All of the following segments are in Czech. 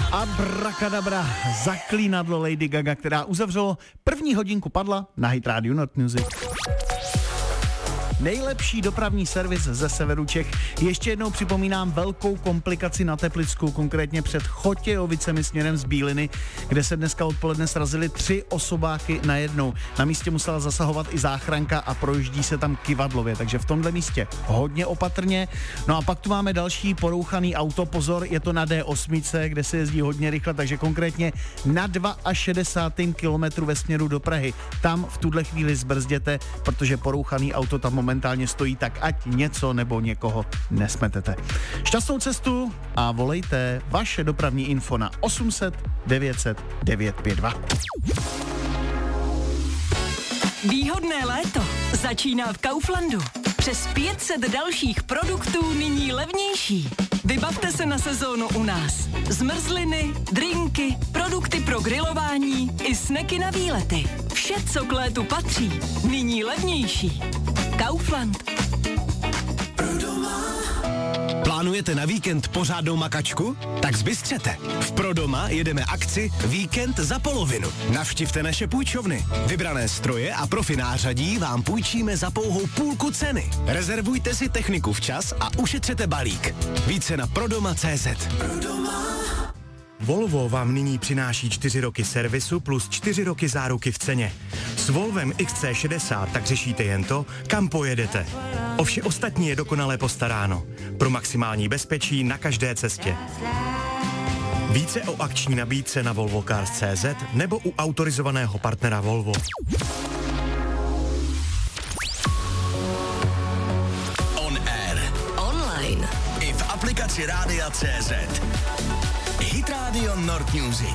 Abrakadabra, zaklínadlo Lady Gaga, která uzavřelo první hodinku padla na Hit Radio Not Music. Nejlepší dopravní servis ze severu Čech. Ještě jednou připomínám velkou komplikaci na Teplicku, konkrétně před Chotějovicemi směrem z Bíliny, kde se dneska odpoledne srazily 3 osobáky najednou. Na místě musela zasahovat i záchranka a projíždí se tam kyvadlově, takže v tomhle místě hodně opatrně. No a pak tu máme další porouchaný auto, pozor, je to na D8, kde se jezdí hodně rychle, takže konkrétně na 62 kilometru ve směru do Prahy. Tam v tuhle chvíli zbrzděte, protože porouchaný auto tam momentálně stojí, tak ať něco nebo někoho nesmetete. Šťastnou cestu a volejte vaše dopravní info na 800 900 952. Výhodné léto začíná v Kauflandu. Přes 500 dalších produktů nyní levnější. Vybavte se na sezónu u nás. Zmrzliny, drinky, produkty pro grilování i sneky na výlety. Vše, co k létu patří, nyní levnější. Kaufland. Plánujete na víkend pořádnou makačku? Tak zbystřete. V Prodoma jedeme akci Víkend za polovinu. Navštivte naše půjčovny. Vybrané stroje a profi nářadí vám půjčíme za pouhou půlku ceny. Rezervujte si techniku včas a ušetřete balík. Více na prodoma.cz. Volvo vám nyní přináší 4 roky servisu plus 4 roky záruky v ceně. S Volvem XC60 tak řešíte jen to, kam pojedete. O vše ostatní je dokonale postaráno. Pro maximální bezpečí na každé cestě. Více o akční nabídce na volvocars.cz nebo u autorizovaného partnera Volvo. On air. Online. I v aplikaci Rádia.cz. Hit Radio North Music.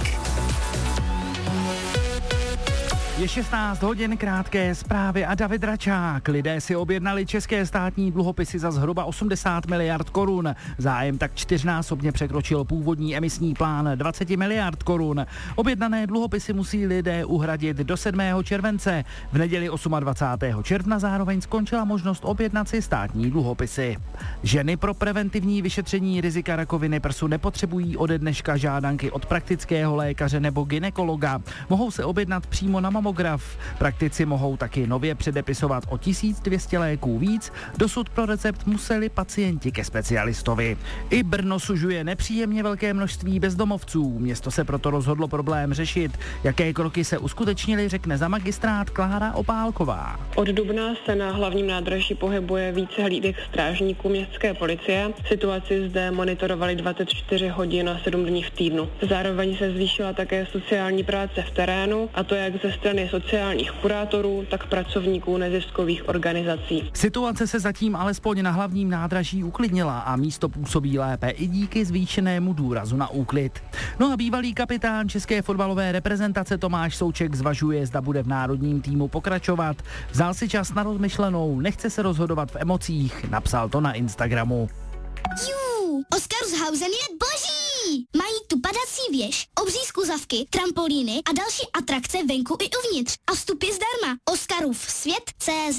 Je 16 hodin, krátké zprávy a David Račák. Lidé si objednali české státní dluhopisy za zhruba 80 miliard korun. Zájem tak 4násobně překročil původní emisní plán 20 miliard korun. Objednané dluhopisy musí lidé uhradit do 7. července. V neděli 28. června zároveň skončila možnost objednat si státní dluhopisy. Ženy pro preventivní vyšetření rizika rakoviny prsu nepotřebují ode dneška žádanky od praktického lékaře nebo gynekologa. Mohou se objednat přímo na mamograf. Praktici mohou taky nově předepisovat o 1200 léků víc, dosud pro recept museli pacienti ke specialistovi. I Brno sužuje nepříjemně velké množství bezdomovců. Město se proto rozhodlo problém řešit. Jaké kroky se uskutečnily, řekne za magistrát Klára Opálková. Od dubna se na hlavním nádraží pohybuje více hlídek strážníků městské policie. Situaci zde monitorovali 24 hodin a 7 dní v týdnu. Zároveň se zvýšila také sociální práce v terénu, a to jak ze strany sociálních kurátorů, tak pracovníků neziskových organizací. Situace se zatím alespoň na hlavním nádraží uklidnila a místo působí lépe i díky zvýšenému důrazu na úklid. No a bývalý kapitán české fotbalové reprezentace Tomáš Souček zvažuje, zda bude v národním týmu pokračovat. Vzal si čas na rozmyšlenou, nechce se rozhodovat v emocích, napsal to na Instagramu. Oscarshausen je boží! Mají tu padací věž, obří skluzavky, trampolíny a další atrakce venku i uvnitř. A vstup je zdarma. Oscarův svět.cz.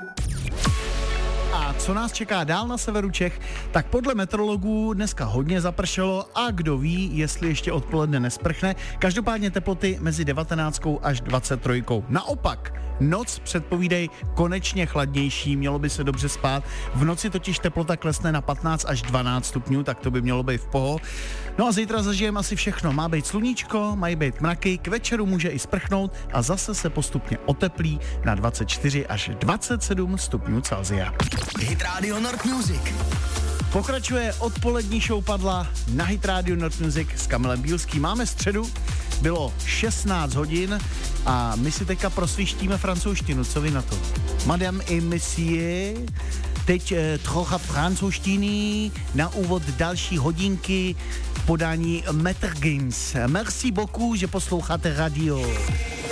A co nás čeká dál na severu Čech, tak podle meteorologů dneska hodně zapršelo a kdo ví, jestli ještě odpoledne nesprchne. Každopádně teploty mezi 19 až 23. Naopak, noc předpovídej konečně chladnější, mělo by se dobře spát. V noci totiž teplota klesne na 15 až 12 stupňů, tak to by mělo být v poho. No a zítra zažijeme asi všechno. Má být sluníčko, mají být mraky, k večeru může i sprchnout a zase se postupně oteplí na 24 až 27 stupňů Celsia. Hit Radio North Music. Pokračuje odpolední show Padla na Hit Radio North Music s Kamilem Bílským. Máme středu, bylo 16 hodin a my si teďka prosvištíme francouzštinu. Co vy na to? Madame et monsieur, teď trocha francouzštiny na úvod další hodinky v podání Metr Games. Merci beaucoup, že posloucháte radio.